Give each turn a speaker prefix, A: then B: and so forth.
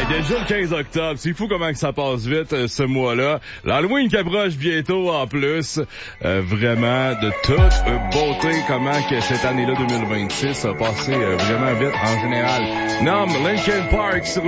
A: déjà le 15 octobre. C'est fou comment que ça passe vite ce mois-là. L'Halloween qui approche bientôt en plus. Vraiment de toute beauté comment que cette année-là 2026 a passé vraiment vite en général. Nomme Linkin Park sur